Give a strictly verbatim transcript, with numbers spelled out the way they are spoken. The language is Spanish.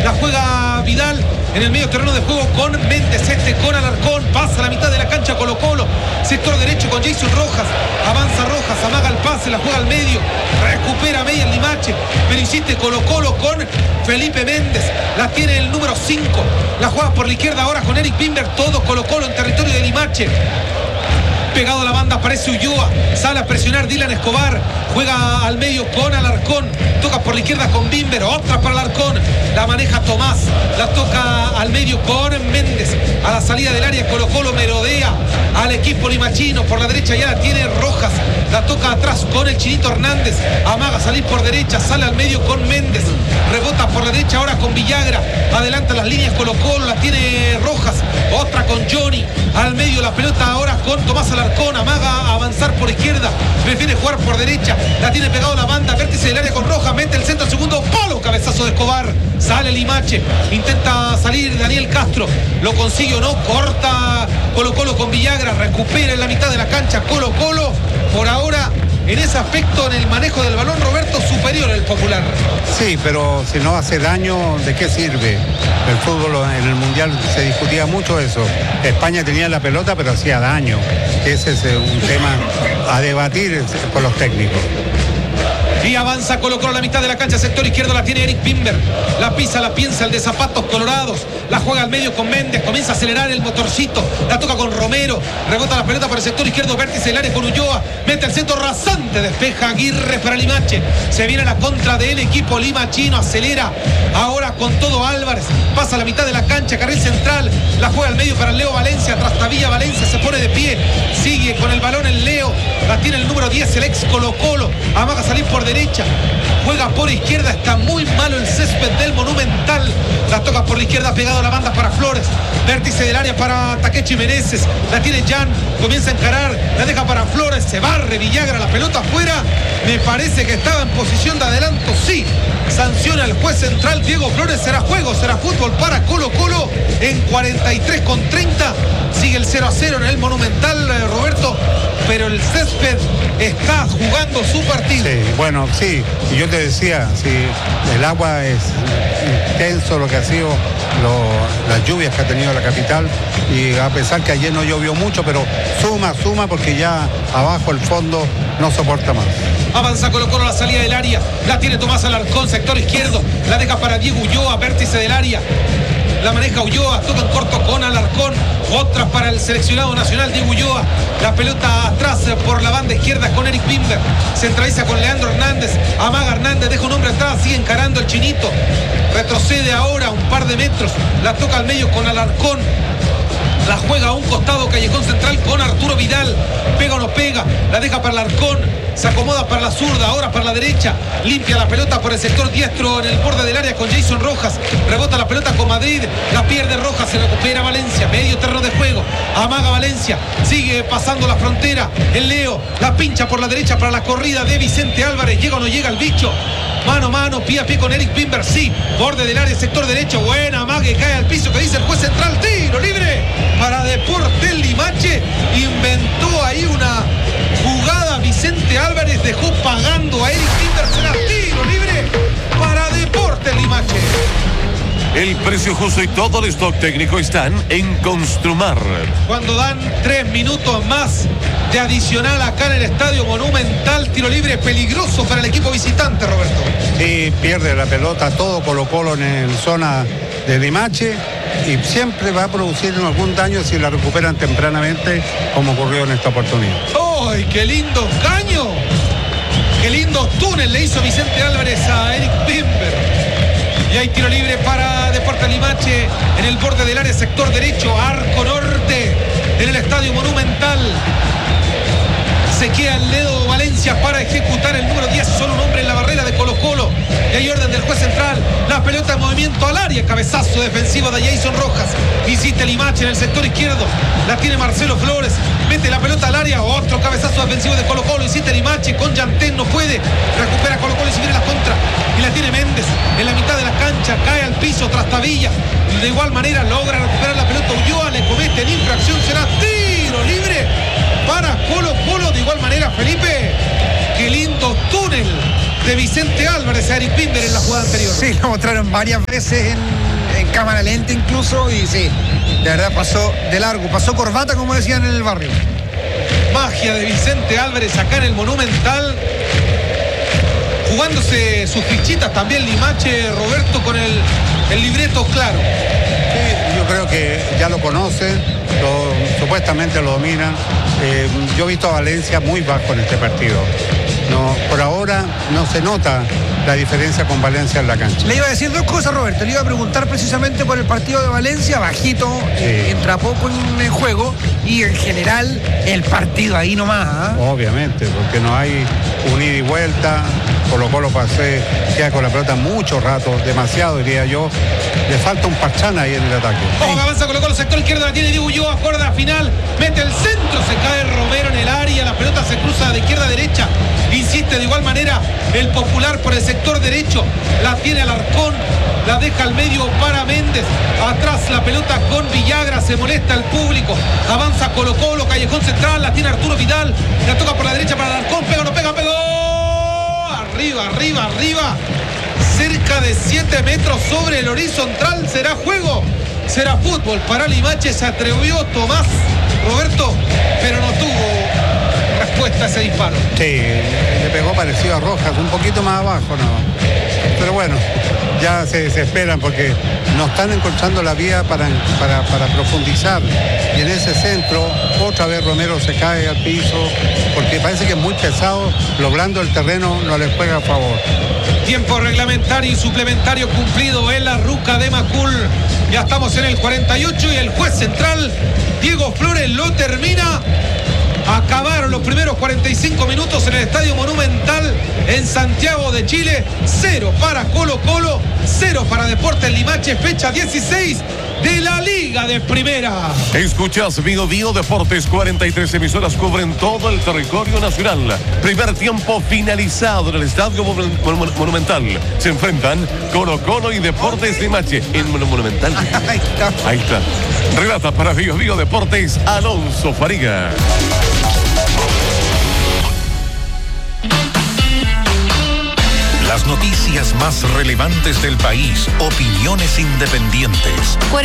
La juega Vidal en el medio terreno de juego con Méndez, este con Alarcón, pasa a la mitad de la cancha Colo Colo, sector derecho con Jason Rojas, avanza Rojas, amaga el pase, la juega al medio, recupera media el Limache, pero insiste Colo Colo con Felipe Méndez, la tiene el número cinco, la juega por la izquierda ahora con Eric Bimber, todo Colo Colo en territorio de Limache. Pegado a la banda aparece Ulloa, sale a presionar Dylan Escobar, juega al medio con Alarcón, toca por la izquierda con Bimber, otra para Alarcón, la maneja Tomás, la toca al medio con Méndez, a la salida del área Colo Colo merodea al equipo limachino, por la derecha ya la tiene Rojas, la toca atrás con el Chinito Hernández, amaga salir por derecha, sale al medio con Méndez, rebota por la derecha ahora con Villagra, adelanta las líneas Colo Colo, la tiene Rojas, otra con Johnny, al medio la pelota ahora con Tomás Alarcón, amaga avanzar por izquierda, prefiere jugar por derecha, la tiene pegado a la banda, vértice del área con Rojas, mete el centro al segundo palo, cabezazo de Escobar, sale Limache, intenta salir Daniel Castro, lo consigue o no, corta Colo Colo con Villagra, recupera en la mitad de la cancha Colo Colo, por ahora en ese aspecto, en el manejo del balón, Roberto, superior al Popular. Sí, pero si no hace daño, ¿de qué sirve? El fútbol en el Mundial se discutía mucho eso. España tenía la pelota, pero hacía daño. Ese es un tema a debatir con los técnicos. Y avanza Colo Colo a la mitad de la cancha, sector izquierdo la tiene Eric Bimber, la pisa, la piensa el de zapatos colorados, la juega al medio con Méndez, comienza a acelerar el motorcito, la toca con Romero, rebota la pelota por el sector izquierdo, vértice del área con Ulloa, mete el centro rasante, despeja Aguirre para Limache, se viene a la contra del equipo limachino, acelera ahora con todo Álvarez, pasa a la mitad de la cancha, carril central, la juega al medio para Leo Valencia, Trastavilla Valencia se pone de pie, sigue con el balón el Leo, la tiene el número diez, el ex Colo Colo, amaga salir por derecha, juega por izquierda, está muy malo el césped del Monumental, la toca por la izquierda pegado a la banda para Flores, vértice del área para Takechi Meneses, la tiene Jan, comienza a encarar, la deja para Flores, se barre Villagra, la pelota afuera, me parece que estaba en posición de adelanto, sí, sanciona el juez central Diego Flores, será juego, será fútbol para Colo Colo en cuarenta y tres con treinta, sigue el cero a cero en el Monumental, eh, Roberto, pero el césped está jugando su partido. Sí, bueno, sí, y yo te decía, si el agua es intenso lo que ha sido lo, las lluvias que ha tenido la capital, y a pesar que ayer no llovió mucho, pero suma, suma, porque ya abajo el fondo no soporta más. Avanza Colo Colo a la salida del área, la tiene Tomás Alarcón, sector izquierdo, la deja para Diego Ulloa, vértice del área, la maneja Ulloa, toca en corto con Alarcón, otra para el seleccionado nacional Diego Ulloa, la pelota atrás por la banda izquierda con Eric Bimber, centraliza con Leandro Hernández, amaga Hernández, deja un hombre atrás, sigue encarando el Chinito, retrocede ahora un par de metros, la toca al medio con Alarcón, la juega a un costado, callejón central con Arturo Vidal, pega o no pega, la deja para Alarcón, se acomoda para la zurda, ahora para la derecha, limpia la pelota por el sector diestro en el borde del área con Jason Rojas, rebota la pelota con Madrid, la pierde Rojas, se recupera Valencia, medio terreno de juego, amaga Valencia, sigue pasando la frontera, el Leo, la pincha por la derecha para la corrida de Vicente Álvarez, llega o no llega el bicho, mano a mano, pie a pie con Eric Bimber, sí, borde del área, sector derecho, buena amague, cae al piso, que dice el juez central, tiro libre para Deportes Limache, inventó ahí una jugada Vicente Álvarez, dejó pagando a Eric Bimber, será tiro libre para Deportes Limache. El precio justo y todo el stock técnico están en Construmar. Cuando dan tres minutos más de adicional acá en el Estadio Monumental, tiro libre peligroso para el equipo visitante, Roberto. Sí, pierde la pelota todo Colo Colo en la zona de Limache y siempre va a producir algún daño si la recuperan tempranamente, como ocurrió en esta oportunidad. ¡Ay, qué lindo caño! ¡Qué lindo túnel le hizo Vicente Álvarez a Eric Bimber! Y hay tiro libre para Deportes Limache en el borde del área, sector derecho, arco norte, en el Estadio Monumental. Se queda el dedo Valencia para ejecutar el número diez, solo un hombre en la barrera de Colo Colo. Y hay orden del juez central, la pelota en movimiento al área, cabezazo defensivo de Jason Rojas. Insiste Limache en el sector izquierdo, la tiene Marcelo Flores, mete la pelota al área, otro cabezazo defensivo de Colo Colo, insiste Limache, con Yantén no puede, recupera Colo Colo y se viene la contra, y la tiene Méndez en la mitad de la cancha, cae al piso Trastavilla, de igual manera logra recuperar la pelota Ulloa, le comete en infracción, será tiro libre para Colo Colo. De igual manera, Felipe, qué lindo túnel de Vicente Álvarez a Eric Bimber en la jugada anterior. Sí, lo mostraron varias veces en, en cámara lenta incluso, y sí, de verdad pasó de largo, pasó corbata, como decían en el barrio. Magia de Vicente Álvarez acá en el Monumental, jugándose sus fichitas también Limache, Roberto, con el, el libreto claro. Sí, yo creo que ya lo conocen, lo, supuestamente lo dominan. Eh, yo he visto a Valencia muy bajo en este partido. No, por ahora no se nota la diferencia con Valencia en la cancha. Le iba a decir dos cosas, Roberto. Le iba a preguntar precisamente por el partido de Valencia, bajito, sí. eh, entra poco en el juego, y en general el partido ahí nomás. ¿eh? Obviamente, porque no hay un ida y vuelta. Colo Colo pasé, queda con la pelota mucho rato, demasiado diría yo. Le falta un Pachán ahí en el ataque. Ojo, avanza Colo Colo, sector izquierdo, la tiene Diego Ulloa, cuerda final, mete el centro, se cae Romero en el área, la pelota se cruza de izquierda a derecha, insiste de igual manera el Popular por el sector derecho, la tiene Alarcón, la deja al medio para Méndez, atrás la pelota con Villagra, se molesta el público, avanza Colo Colo, callejón central, la tiene Arturo Vidal, la toca por la derecha para Alarcón, pega, no pega, pegó, arriba, arriba, arriba, cerca de siete metros sobre el horizontal. Será juego, será fútbol para Limache. Se atrevió Tomás, Roberto, pero no tuvo respuesta a ese disparo. Sí, le pegó parecido a Rojas, un poquito más abajo, no. Pero bueno, ya se desesperan porque no están encontrando la vía para, para, para profundizar. Y en ese centro, otra vez Romero se cae al piso, porque parece que es muy pesado, lo blando del terreno no le juega a favor. Tiempo reglamentario y suplementario cumplido en la Ruca de Macul. Ya estamos en el cuarenta y ocho y el juez central, Diego Flores, lo termina. Acabaron los primeros cuarenta y cinco minutos en el Estadio Monumental en Santiago de Chile. Cero para Colo Colo, cero para Deportes Limache, fecha dieciséis de la Liga de Primera. Escuchas Bio Bio Deportes, cuarenta y tres emisoras cubren todo el territorio nacional. Primer tiempo finalizado en el Estadio Monumental. Se enfrentan Colo Colo y Deportes Limache en Monumental. Ahí está. Ahí está. Relata para Bio Bio Deportes Alonso Fariga. Las noticias más relevantes del país, opiniones independientes.